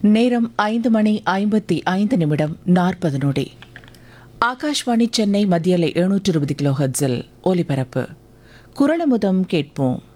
நேரம் 5:55:40. ஆகாஷ்வாணி சென்னை மத்தியலை 720 கிலோஹெர்ட்ஸில் ஒலிபரப்பு. குரலமுதம் கேட்போம்.